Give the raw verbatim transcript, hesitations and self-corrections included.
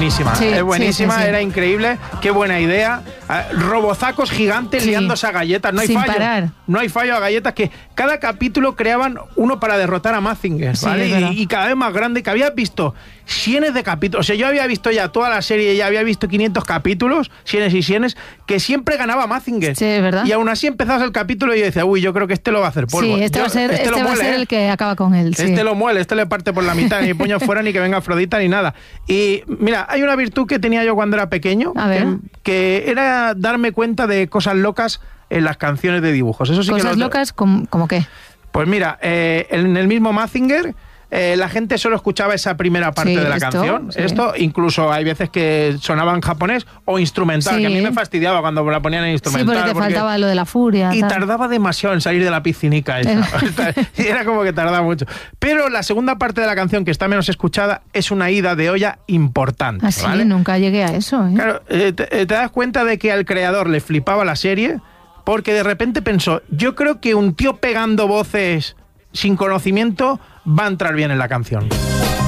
buenísima, Sí, es buenísima, sí, sí, sí. era increíble, qué buena idea. Ah, robozacos gigantes Sí. liándose a galletas, no hay Sin fallo. parar. No hay fallo a galletas, que cada capítulo creaban uno para derrotar a Mazinger, Sí, ¿vale? es verdad. Y, y cada vez más grande, que habías visto cienes de capítulos. O sea, yo había visto ya toda la serie, ya había visto quinientos capítulos, cienes y cienes, que siempre ganaba Mazinger. Sí, es verdad. Y aún así empezabas el capítulo y yo decía, uy, yo creo que este lo va a hacer polvo. Sí, este Yo- va a ser, este lo va a muele, ser ¿eh? el que acaba con él. Sí. Este lo muele, este le parte por la mitad, ni puño fuera, ni que venga Afrodita, ni nada. Y mira, hay una virtud que tenía yo cuando era pequeño, A ver. que, que era darme cuenta de cosas locas en las canciones de dibujos. Eso sí que Cosas lo- locas, ¿como, como qué? Pues mira, eh, en el mismo Mazinger, eh, la gente solo escuchaba esa primera parte Sí, de la esto, canción. sí. Esto, incluso hay veces que sonaba en japonés o instrumental, Sí. que a mí me fastidiaba cuando la ponían en Sí, instrumental. porque te porque- faltaba lo de la furia. y tal. tardaba demasiado en salir de la piscinica esa. Y era como que tardaba mucho. Pero la segunda parte de la canción, que está menos escuchada, es una ida de olla importante. Así, ¿vale? nunca llegué a eso. ¿eh? Claro, eh, te, eh, te das cuenta de que al creador le flipaba la serie, porque de repente pensó, yo creo que un tío pegando voces sin conocimiento va a entrar bien en la canción.